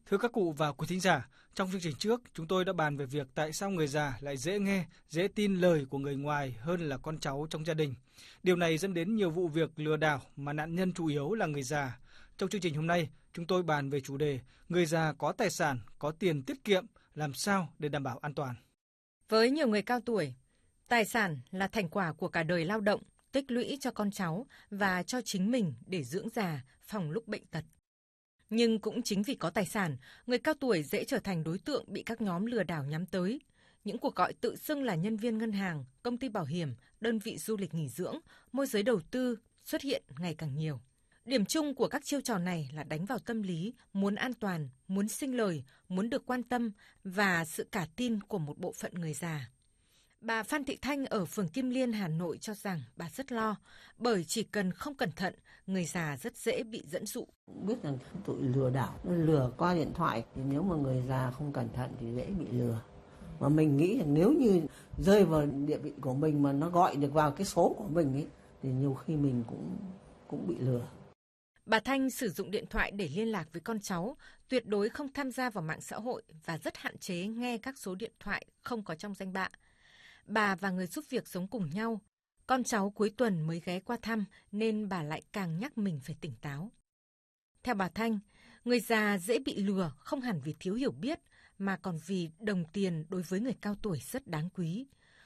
Thưa các cụ và quý thính giả, trong chương trình trước, chúng tôi đã bàn về việc tại sao người già lại dễ nghe, dễ tin lời của người ngoài hơn là con cháu trong gia đình. Điều này dẫn đến nhiều vụ việc lừa đảo mà nạn nhân chủ yếu là người già. Trong chương trình hôm nay, chúng tôi bàn về chủ đề người già có tài sản, có tiền tiết kiệm, làm sao để đảm bảo an toàn. Với nhiều người cao tuổi, tài sản là thành quả của cả đời lao động, tích lũy cho con cháu và cho chính mình để dưỡng già, phòng lúc bệnh tật. Nhưng cũng chính vì có tài sản, người cao tuổi dễ trở thành đối tượng bị các nhóm lừa đảo nhắm tới. Những cuộc gọi tự xưng là nhân viên ngân hàng, công ty bảo hiểm, đơn vị du lịch nghỉ dưỡng, môi giới đầu tư xuất hiện ngày càng nhiều. Điểm chung của các chiêu trò này là đánh vào tâm lý, muốn an toàn, muốn sinh lời, muốn được quan tâm và sự cả tin của một bộ phận người già. Bà Phan Thị Thanh ở phường Kim Liên, Hà Nội cho rằng bà rất lo, bởi chỉ cần không cẩn thận, người già rất dễ bị dẫn dụ. Biết rằng tụi lừa đảo, lừa qua điện thoại thì nếu mà người già không cẩn thận thì dễ bị lừa. Mà mình nghĩ rằng nếu như rơi vào địa vị của mình mà nó gọi được vào cái số của mình ấy, thì nhiều khi mình cũng bị lừa. Bà Thanh sử dụng điện thoại để liên lạc với con cháu, tuyệt đối không tham gia vào mạng xã hội và rất hạn chế nghe các số điện thoại không có trong danh bạ. Bà và người giúp việc sống cùng nhau. Con cháu cuối tuần mới ghé qua thăm nên bà lại càng nhắc mình phải tỉnh táo. Theo bà Thanh, người già dễ bị lừa không hẳn vì thiếu hiểu biết mà còn vì đồng tiền đối với người cao tuổi rất đáng quý.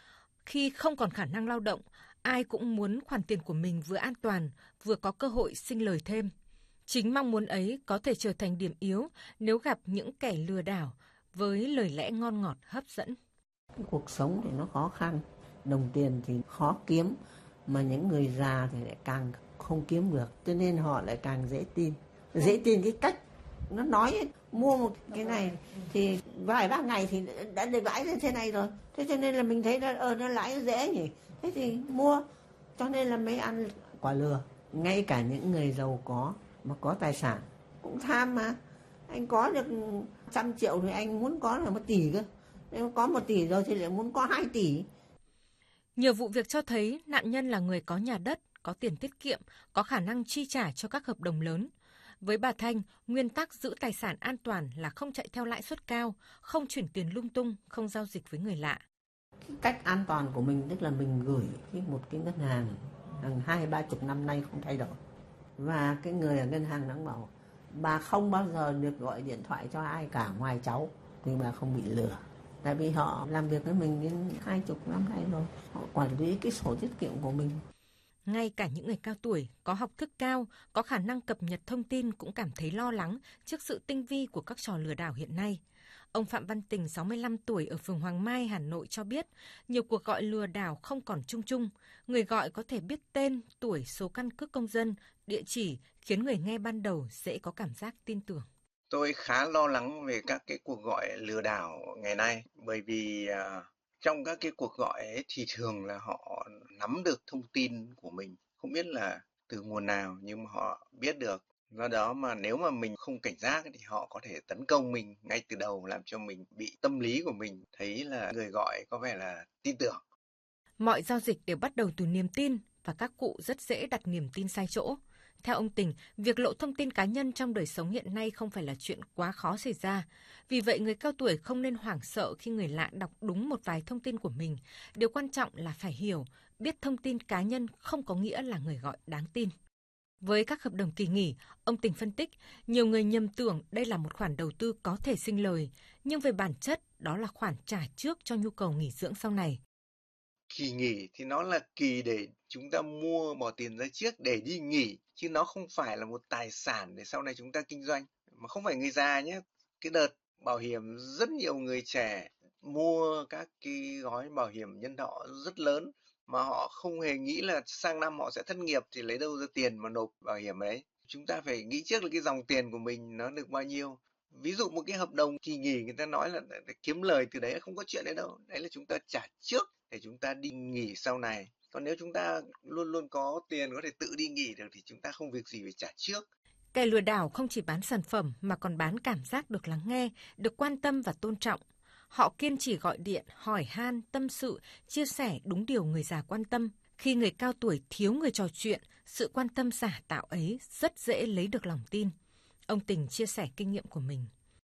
Khi không còn khả năng lao động, ai cũng muốn khoản tiền của mình vừa an toàn, vừa có cơ hội sinh lời thêm. Chính mong muốn ấy có thể trở thành điểm yếu nếu gặp những kẻ lừa đảo với lời lẽ ngon ngọt hấp dẫn. Cái cuộc sống thì nó khó khăn, đồng tiền thì khó kiếm, mà những người già thì lại càng không kiếm được, cho nên họ lại càng dễ tin. Dễ tin cái cách nó nói mua một cái này thì vài ba ngày thì đã được lãi như thế này rồi, thế cho nên là mình thấy nó lãi dễ nhỉ, thế thì mua, cho nên là mới ăn quả lừa. Ngay cả những người giàu có mà có tài sản cũng tham mà. Anh có được 100 triệu thì anh muốn có là 1 tỷ cơ. Nếu có 1 tỷ rồi thì lại muốn có 2 tỷ. Nhiều vụ việc cho thấy nạn nhân là người có nhà đất, có tiền tiết kiệm, có khả năng chi trả cho các hợp đồng lớn. Với bà Thanh, nguyên tắc giữ tài sản an toàn là không chạy theo lãi suất cao, không chuyển tiền lung tung, không giao dịch với người lạ. Cái cách an toàn của mình tức là mình gửi một cái ngân hàng hàng 20-30 năm nay không thay đổi. Và cái người ở ngân hàng đang bảo bà không bao giờ được gọi điện thoại cho ai cả ngoài cháu thì bà không bị lừa. Tại vì họ làm việc với mình đến 20 năm nay rồi, họ quản lý cái sổ tiết kiệm của mình. Ngay cả những người cao tuổi, có học thức cao, có khả năng cập nhật thông tin cũng cảm thấy lo lắng trước sự tinh vi của các trò lừa đảo hiện nay. Ông Phạm Văn Tình, 65 tuổi, ở phường Hoàng Mai, Hà Nội cho biết, nhiều cuộc gọi lừa đảo không còn chung chung. Người gọi có thể biết tên, tuổi, số căn cước công dân, địa chỉ, khiến người nghe ban đầu dễ có cảm giác tin tưởng. Tôi khá lo lắng về các cái cuộc gọi lừa đảo ngày nay, bởi vì trong các cái cuộc gọi ấy thì thường là họ nắm được thông tin của mình, không biết là từ nguồn nào nhưng mà họ biết được. Do đó mà nếu mà mình không cảnh giác thì họ có thể tấn công mình ngay từ đầu, làm cho mình bị tâm lý của mình thấy là người gọi có vẻ là tin tưởng. Mọi giao dịch đều bắt đầu từ niềm tin và các cụ rất dễ đặt niềm tin sai chỗ. Theo ông Tình, việc lộ thông tin cá nhân trong đời sống hiện nay không phải là chuyện quá khó xảy ra. Vì vậy, người cao tuổi không nên hoảng sợ khi người lạ đọc đúng một vài thông tin của mình. Điều quan trọng là phải hiểu, biết thông tin cá nhân không có nghĩa là người gọi đáng tin. Với các hợp đồng kỳ nghỉ, ông Tình phân tích, nhiều người nhầm tưởng đây là một khoản đầu tư có thể sinh lời, nhưng về bản chất đó là khoản trả trước cho nhu cầu nghỉ dưỡng sau này. Kỳ nghỉ thì nó là kỳ để chúng ta bỏ tiền ra trước để đi nghỉ, chứ nó không phải là một tài sản để sau này chúng ta kinh doanh. Mà không phải người già nhé. Cái đợt bảo hiểm rất nhiều người trẻ mua các cái gói bảo hiểm nhân thọ rất lớn mà họ không hề nghĩ là sang năm họ sẽ thất nghiệp thì lấy đâu ra tiền mà nộp bảo hiểm ấy. Chúng ta phải nghĩ trước là cái dòng tiền của mình nó được bao nhiêu. Ví dụ một cái hợp đồng kỳ nghỉ người ta nói là để kiếm lời từ đấy, không có chuyện đấy đâu. Đấy là chúng ta trả trước để chúng ta đi nghỉ sau này. Còn nếu chúng ta luôn luôn có tiền có thể tự đi nghỉ được thì chúng ta không việc gì phải trả trước. Kẻ lừa đảo không chỉ bán sản phẩm mà còn bán cảm giác được lắng nghe, được quan tâm và tôn trọng. Họ kiên trì gọi điện, hỏi han, tâm sự, chia sẻ đúng điều người già quan tâm. Khi người cao tuổi thiếu người trò chuyện, sự quan tâm giả tạo ấy rất dễ lấy được lòng tin. Ông Tình chia sẻ kinh nghiệm của mình.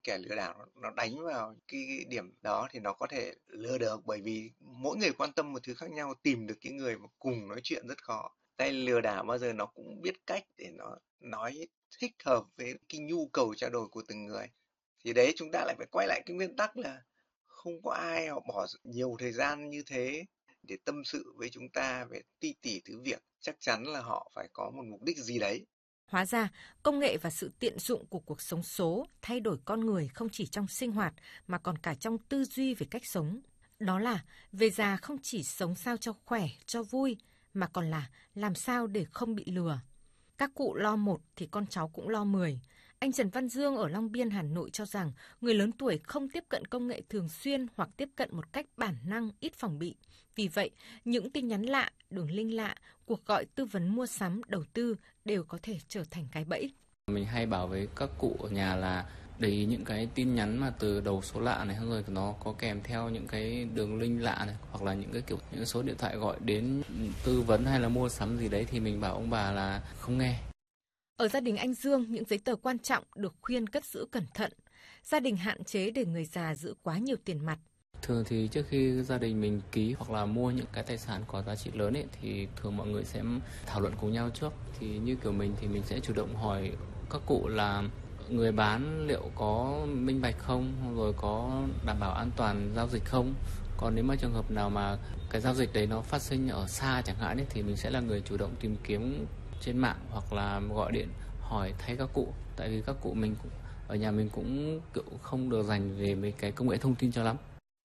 kẻ lừa đảo nó đánh vào cái điểm đó thì nó có thể lừa được, bởi vì mỗi người quan tâm một thứ khác nhau, tìm được cái người mà cùng nói chuyện rất khó. Tay lừa đảo bao giờ nó cũng biết cách để nó nói thích hợp với cái nhu cầu trao đổi của từng người. Thì đấy, chúng ta lại phải quay lại cái nguyên tắc là không có ai họ bỏ nhiều thời gian như thế để tâm sự với chúng ta về ti tỉ thứ việc. Chắc chắn là họ phải có một mục đích gì đấy. Hóa ra, công nghệ và sự tiện dụng của cuộc sống số thay đổi con người không chỉ trong sinh hoạt mà còn cả trong tư duy về cách sống. Đó là về già không chỉ sống sao cho khỏe, cho vui, mà còn là làm sao để không bị lừa. Các cụ lo 1 thì con cháu cũng lo 10. Anh Trần Văn Dương ở Long Biên, Hà Nội cho rằng người lớn tuổi không tiếp cận công nghệ thường xuyên hoặc tiếp cận một cách bản năng, ít phòng bị. Vì vậy, những tin nhắn lạ, đường link lạ, cuộc gọi tư vấn mua sắm, đầu tư đều có thể trở thành cái bẫy. Mình hay bảo với các cụ ở nhà là để ý những cái tin nhắn mà từ đầu số lạ này, rồi nó có kèm theo những cái đường link lạ này, hoặc là những cái số điện thoại gọi đến tư vấn hay là mua sắm gì đấy thì mình bảo ông bà là không nghe. Ở gia đình anh Dương, những giấy tờ quan trọng được khuyên cất giữ cẩn thận. Gia đình hạn chế để người già giữ quá nhiều tiền mặt. Thường thì trước khi gia đình mình ký hoặc là mua những cái tài sản có giá trị lớn ấy, thì thường mọi người sẽ thảo luận cùng nhau trước. Thì như kiểu mình thì mình sẽ chủ động hỏi các cụ là người bán liệu có minh bạch không, rồi có đảm bảo an toàn giao dịch không. Còn nếu mà trường hợp nào mà cái giao dịch đấy nó phát sinh ở xa chẳng hạn ấy, thì mình sẽ là người chủ động tìm kiếm trên mạng hoặc là gọi điện hỏi thay các cụ. Tại vì các cụ mình ở nhà mình cũng không được dành về mấy cái công nghệ thông tin cho lắm.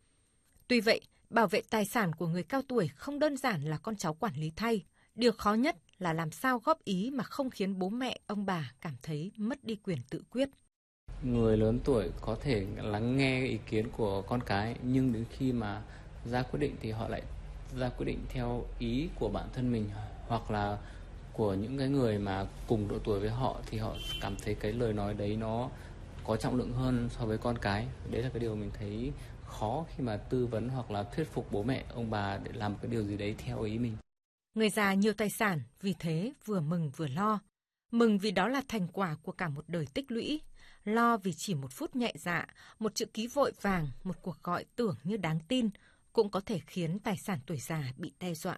Tuy vậy, bảo vệ tài sản của người cao tuổi không đơn giản là con cháu quản lý thay. Điều khó nhất là làm sao góp ý mà không khiến bố mẹ, ông bà cảm thấy mất đi quyền tự quyết. Người lớn tuổi có thể lắng nghe ý kiến của con cái, nhưng đến khi mà ra quyết định thì họ lại ra quyết định theo ý của bản thân mình hoặc là của những cái người mà cùng độ tuổi với họ, thì họ cảm thấy cái lời nói đấy nó có trọng lượng hơn so với con cái. Đấy là cái điều mình thấy khó khi mà tư vấn hoặc là thuyết phục bố mẹ, ông bà để làm cái điều gì đấy theo ý mình. Người già nhiều tài sản, vì thế vừa mừng vừa lo. Mừng vì đó là thành quả của cả một đời tích lũy. Lo vì chỉ một phút nhẹ dạ, một chữ ký vội vàng, một cuộc gọi tưởng như đáng tin cũng có thể khiến tài sản tuổi già bị đe dọa.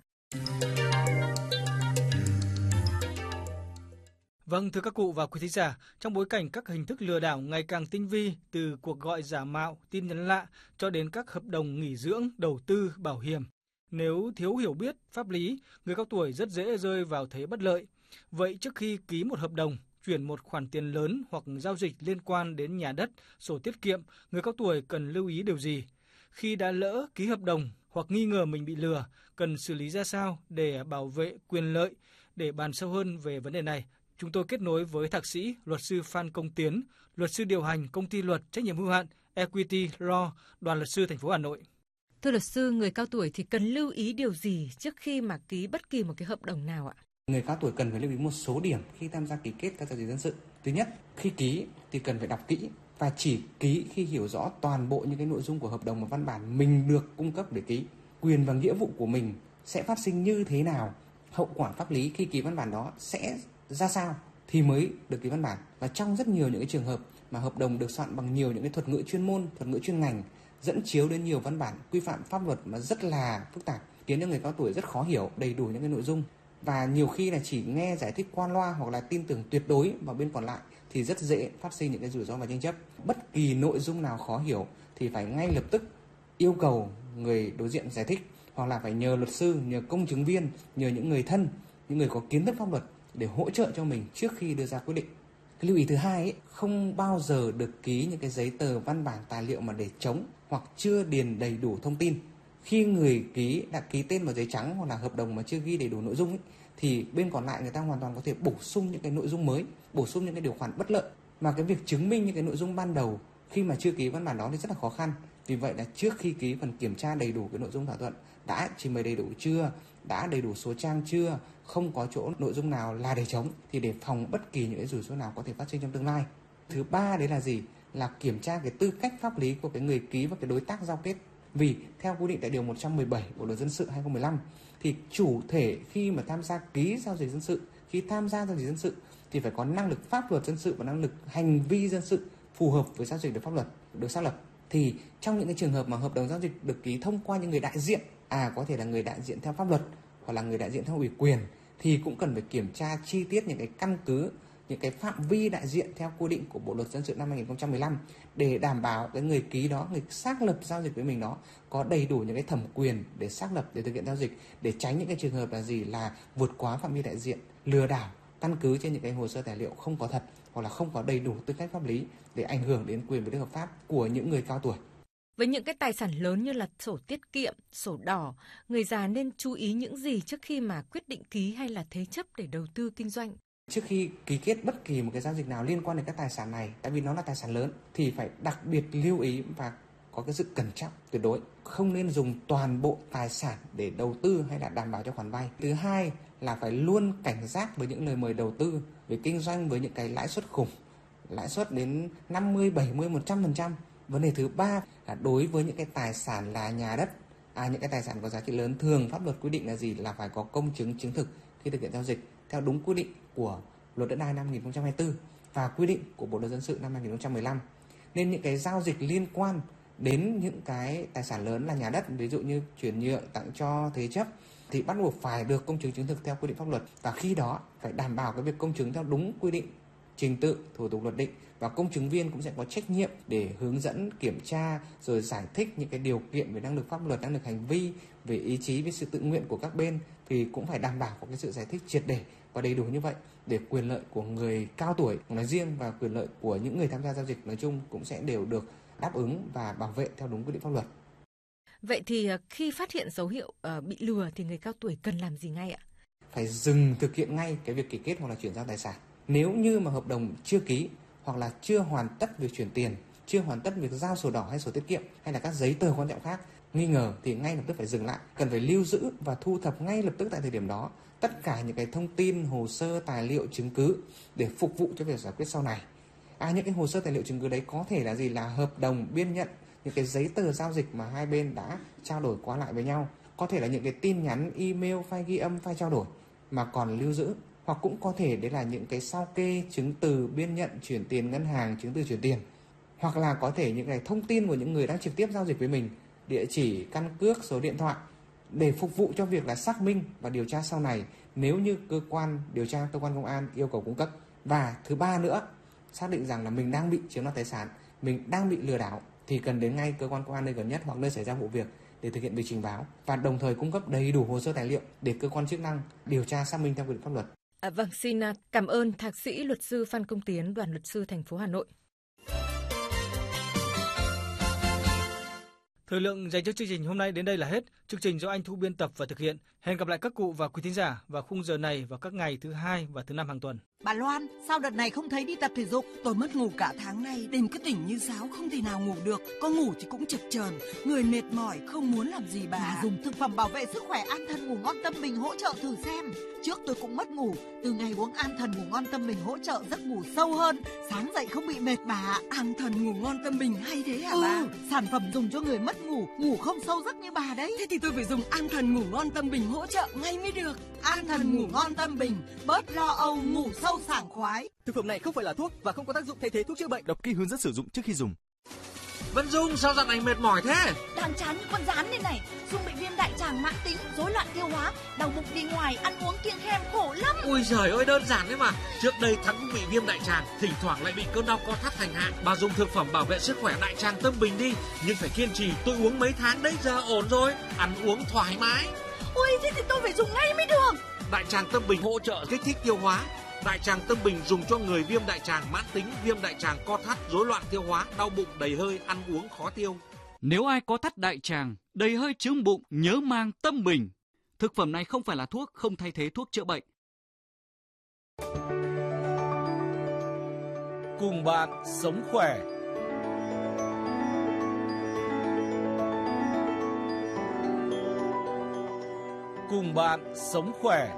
Vâng, thưa các cụ và quý thính giả, trong bối cảnh các hình thức lừa đảo ngày càng tinh vi, từ cuộc gọi giả mạo, tin nhắn lạ cho đến các hợp đồng nghỉ dưỡng, đầu tư, bảo hiểm, nếu thiếu hiểu biết pháp lý, người cao tuổi rất dễ rơi vào thế bất lợi. Vậy trước khi ký một hợp đồng, chuyển một khoản tiền lớn hoặc giao dịch liên quan đến nhà đất, sổ tiết kiệm, người cao tuổi cần lưu ý điều gì? Khi đã lỡ ký hợp đồng hoặc nghi ngờ mình bị lừa, cần xử lý ra sao để bảo vệ quyền lợi? Để bàn sâu hơn về vấn đề này, chúng tôi kết nối với thạc sĩ luật sư Phan Công Tiến, luật sư điều hành công ty luật trách nhiệm hữu hạn Equity Law, Đoàn luật sư thành phố Hà Nội. Thưa luật sư, người cao tuổi thì cần lưu ý điều gì trước khi mà ký bất kỳ một cái hợp đồng nào ạ? Người cao tuổi cần phải lưu ý một số điểm khi tham gia ký kết các giao dịch dân sự. Thứ nhất, khi ký thì cần phải đọc kỹ và chỉ ký khi hiểu rõ toàn bộ những cái nội dung của hợp đồng và văn bản mình được cung cấp để ký. Quyền và nghĩa vụ của mình sẽ phát sinh như thế nào, hậu quả pháp lý khi ký văn bản đó sẽ ra sao thì mới được ký văn bản. Và trong rất nhiều những cái trường hợp mà hợp đồng được soạn bằng nhiều những cái thuật ngữ chuyên môn, thuật ngữ chuyên ngành, dẫn chiếu đến nhiều văn bản quy phạm pháp luật mà rất là phức tạp, khiến cho người cao tuổi rất khó hiểu đầy đủ những cái nội dung. Và nhiều khi là chỉ nghe giải thích qua loa hoặc là tin tưởng tuyệt đối vào bên còn lại thì rất dễ phát sinh những cái rủi ro và tranh chấp. Bất kỳ nội dung nào khó hiểu thì phải ngay lập tức yêu cầu người đối diện giải thích, hoặc là phải nhờ luật sư, nhờ công chứng viên, nhờ những người thân, những người có kiến thức pháp luật để hỗ trợ cho mình trước khi đưa ra quyết định. Cái lưu ý thứ hai ấy, không bao giờ được ký những cái giấy tờ văn bản tài liệu mà để trống hoặc chưa điền đầy đủ thông tin. Khi người ký đã ký tên vào giấy trắng hoặc là hợp đồng mà chưa ghi đầy đủ nội dung ấy, thì bên còn lại người ta hoàn toàn có thể bổ sung những cái nội dung mới, bổ sung những cái điều khoản bất lợi. Mà cái việc chứng minh những cái nội dung ban đầu khi mà chưa ký văn bản đó thì rất là khó khăn. Vì vậy là trước khi ký cần kiểm tra đầy đủ cái nội dung thỏa thuận, đã trình bày đầy đủ chưa, đã đầy đủ số trang chưa, không có chỗ nội dung nào là để trống, thì để phòng bất kỳ những cái rủi ro nào có thể phát sinh trong tương lai. Thứ ba đấy là gì? Là kiểm tra cái tư cách pháp lý của cái người ký và cái đối tác giao kết. Vì theo quy định tại điều 117 Bộ luật dân sự 2015 thì chủ thể khi mà tham gia ký giao dịch dân sự, khi tham gia giao dịch dân sự thì phải có năng lực pháp luật dân sự và năng lực hành vi dân sự phù hợp với giao dịch được pháp luật được xác lập. Thì trong những cái trường hợp mà hợp đồng giao dịch được ký thông qua những người đại diện, có thể là người đại diện theo pháp luật hoặc là người đại diện theo ủy quyền, thì cũng cần phải kiểm tra chi tiết những cái căn cứ, những cái phạm vi đại diện theo quy định của Bộ luật dân sự năm 2015 để đảm bảo cái người ký đó, người xác lập giao dịch với mình đó có đầy đủ những cái thẩm quyền để xác lập, để thực hiện giao dịch, để tránh những cái trường hợp là gì, là vượt quá phạm vi đại diện, lừa đảo căn cứ trên những cái hồ sơ tài liệu không có thật hoặc là không có đầy đủ tư cách pháp lý để ảnh hưởng đến quyền và lợi ích hợp pháp của những người cao tuổi. Với những cái tài sản lớn như là sổ tiết kiệm, sổ đỏ, người già nên chú ý những gì trước khi mà quyết định ký hay là thế chấp để đầu tư kinh doanh? Trước khi ký kết bất kỳ một cái giao dịch nào liên quan đến các tài sản này, tại vì nó là tài sản lớn, thì phải đặc biệt lưu ý và có cái sự cẩn trọng tuyệt đối. Không nên dùng toàn bộ tài sản để đầu tư hay là đảm bảo cho khoản vay. Thứ hai là phải luôn cảnh giác với những lời mời đầu tư về kinh doanh với những cái lãi suất khủng, lãi suất đến 50, 70, 100%. Vấn đề thứ ba là đối với những cái tài sản là nhà đất, những cái tài sản có giá trị lớn, thường pháp luật quy định là gì, là phải có công chứng chứng thực khi thực hiện giao dịch theo đúng quy định của Luật Đất đai năm 2024 và quy định của Bộ luật dân sự năm 2015. Nên những cái giao dịch liên quan đến những cái tài sản lớn là nhà đất, ví dụ như chuyển nhượng, tặng cho, thế chấp, thì bắt buộc phải được công chứng chứng thực theo quy định pháp luật, và khi đó phải đảm bảo cái việc công chứng theo đúng quy định, trình tự, thủ tục luật định, và công chứng viên cũng sẽ có trách nhiệm để hướng dẫn, kiểm tra rồi giải thích những cái điều kiện về năng lực pháp luật, năng lực hành vi, về ý chí, về sự tự nguyện của các bên, thì cũng phải đảm bảo có cái sự giải thích triệt để và đầy đủ như vậy để quyền lợi của người cao tuổi nói riêng và quyền lợi của những người tham gia giao dịch nói chung cũng sẽ đều được đáp ứng và bảo vệ theo đúng quy định pháp luật. Vậy thì khi phát hiện dấu hiệu bị lừa thì người cao tuổi cần làm gì ngay ạ? Phải dừng thực hiện ngay cái việc ký kết hoặc là chuyển giao tài sản. Nếu như mà hợp đồng chưa ký hoặc là chưa hoàn tất việc chuyển tiền, chưa hoàn tất việc giao sổ đỏ hay sổ tiết kiệm hay là các giấy tờ quan trọng khác, nghi ngờ thì ngay lập tức phải dừng lại, cần phải lưu giữ và thu thập ngay lập tức tại thời điểm đó tất cả những cái thông tin, hồ sơ, tài liệu, chứng cứ để phục vụ cho việc giải quyết sau này. Những cái hồ sơ tài liệu chứng cứ đấy có thể là gì, là hợp đồng, biên nhận, những cái giấy tờ giao dịch mà hai bên đã trao đổi qua lại với nhau, có thể là những cái tin nhắn, email, file ghi âm, file trao đổi mà còn lưu giữ, hoặc cũng có thể đấy là những cái sao kê, chứng từ biên nhận chuyển tiền ngân hàng, chứng từ chuyển tiền, hoặc là có thể những cái thông tin của những người đang trực tiếp giao dịch với mình, địa chỉ, căn cước, số điện thoại, để phục vụ cho việc là xác minh và điều tra sau này nếu như cơ quan điều tra, cơ quan công an yêu cầu cung cấp. Và thứ ba nữa, xác định rằng là mình đang bị chiếm đoạt tài sản, mình đang bị lừa đảo thì cần đến ngay cơ quan công an nơi gần nhất hoặc nơi xảy ra vụ việc để thực hiện việc trình báo, và đồng thời cung cấp đầy đủ hồ sơ tài liệu để cơ quan chức năng điều tra xác minh theo quy định pháp luật. Vâng, xin cảm ơn Thạc sĩ luật sư Phan Công Tiến, Đoàn luật sư thành phố Hà Nội. Thời lượng dành cho chương trình hôm nay đến đây là hết. Chương trình do anh Thu biên tập và thực hiện. Hẹn gặp lại các cụ và quý thính giả vào khung giờ này vào các ngày thứ Hai và thứ Năm hàng tuần. Bà Loan, sao đợt này không thấy đi tập thể dục? Tôi mất ngủ cả tháng nay, đêm cứ tỉnh như sáo, không thể nào ngủ được. Có ngủ thì cũng chập chờn, người mệt mỏi, không muốn làm gì bà. Dùng thực phẩm bảo vệ sức khỏe An Thần Ngủ Ngon Tâm Bình hỗ trợ thử xem. Trước tôi cũng mất ngủ, từ ngày uống An Thần Ngủ Ngon Tâm Bình hỗ trợ giấc ngủ sâu hơn, sáng dậy không bị mệt bà. An Thần Ngủ Ngon Tâm Bình hay thế hả bà? Sản phẩm dùng cho người mất ngủ, ngủ không sâu giấc như bà đấy. Thế thì tôi phải dùng An Thần Ngủ Ngon Tâm Bình hỗ trợ ngay mới được. An Thần Ngủ Ngon Tâm Bình, bớt lo âu, ngủ sâu sảng khoái. Thực phẩm này không phải là thuốc và không có tác dụng thay thế thuốc chữa bệnh. Đọc kỹ hướng dẫn sử dụng trước khi dùng. Vân Dung, sao dạo này mệt mỏi thế? Đang chán như con rán đây này. Dung bị viêm đại tràng mãn tính, rối loạn tiêu hóa, đau bụng đi ngoài, ăn uống kiêng khem khổ lắm. Ui giời ơi, đơn giản đấy mà. Trước đây Thắng cũng bị viêm đại tràng, thỉnh thoảng lại bị cơn đau co thắt hành hạ. Bà dùng thực phẩm bảo vệ sức khỏe đại tràng Tâm Bình đi, nhưng phải kiên trì. Tôi uống mấy tháng đấy, giờ ổn rồi, ăn uống thoải mái. Ui, thế thì tôi phải dùng ngay mới được. Đại tràng Tâm Bình hỗ trợ kích thích tiêu hóa. Đại tràng Tâm Bình dùng cho người viêm đại tràng mãn tính, viêm đại tràng co thắt, rối loạn tiêu hóa, đau bụng, đầy hơi, ăn uống khó tiêu. Nếu ai có thắt đại tràng, đầy hơi, chướng bụng, nhớ mang Tâm Bình. Thực phẩm này không phải là thuốc, không thay thế thuốc chữa bệnh. Cùng bạn sống khỏe. Cùng bạn sống khỏe.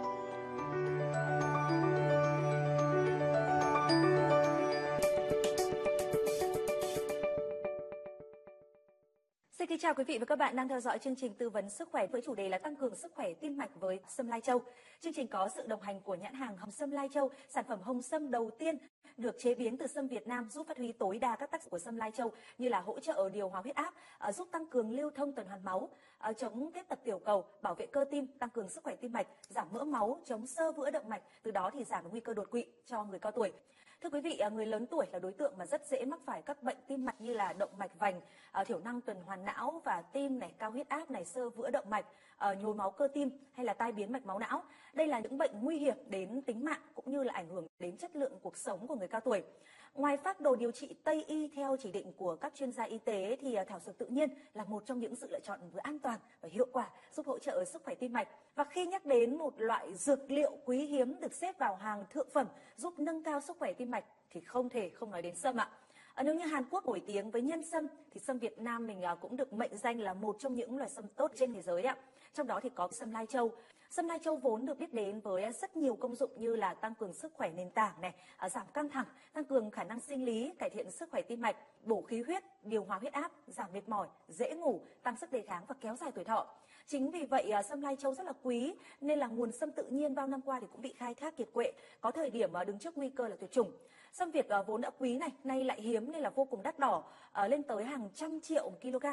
Xin kính chào quý vị và các bạn đang theo dõi chương trình tư vấn sức khỏe với chủ đề là tăng cường sức khỏe tim mạch với sâm Lai Châu. Chương trình có sự đồng hành của nhãn hàng hồng sâm Lai Châu, sản phẩm hồng sâm đầu tiên được chế biến từ sâm Việt Nam, giúp phát huy tối đa các tác dụng của sâm Lai Châu như là hỗ trợ điều hòa huyết áp, giúp tăng cường lưu thông tuần hoàn máu, chống kết tật tiểu cầu, bảo vệ cơ tim, tăng cường sức khỏe tim mạch, giảm mỡ máu, chống xơ vữa động mạch, từ đó thì giảm nguy cơ đột quỵ cho người cao tuổi. Thưa quý vị, người lớn tuổi là đối tượng mà rất dễ mắc phải các bệnh tim mạch như là động mạch vành, thiểu năng tuần hoàn não và tim này, cao huyết áp này, xơ vữa động mạch, nhồi máu cơ tim hay là tai biến mạch máu não. Đây là những bệnh nguy hiểm đến tính mạng cũng như là ảnh hưởng đến chất lượng cuộc sống của người cao tuổi. Ngoài phác đồ điều trị Tây y theo chỉ định của các chuyên gia y tế thì thảo dược tự nhiên là một trong những sự lựa chọn vừa an toàn và hiệu quả giúp hỗ trợ sức khỏe tim mạch. Và khi nhắc đến một loại dược liệu quý hiếm được xếp vào hàng thượng phẩm giúp nâng cao sức khỏe tim mạch thì không thể không nói đến sâm ạ. Nếu như Hàn Quốc nổi tiếng với nhân sâm thì sâm Việt Nam mình cũng được mệnh danh là một trong những loài sâm tốt trên thế giới ạ. Trong đó thì có sâm Lai Châu. Sâm Lai Châu vốn được biết đến với rất nhiều công dụng như là tăng cường sức khỏe nền tảng này, giảm căng thẳng, tăng cường khả năng sinh lý, cải thiện sức khỏe tim mạch, bổ khí huyết, điều hòa huyết áp, giảm mệt mỏi, dễ ngủ, tăng sức đề kháng và kéo dài tuổi thọ. Chính vì vậy sâm Lai Châu rất là quý nên là nguồn sâm tự nhiên bao năm qua thì cũng bị khai thác kiệt quệ, có thời điểm đứng trước nguy cơ là tuyệt chủng. Sâm Việt vốn đã quý này, nay lại hiếm nên là vô cùng đắt đỏ, lên tới hàng trăm triệu một kg.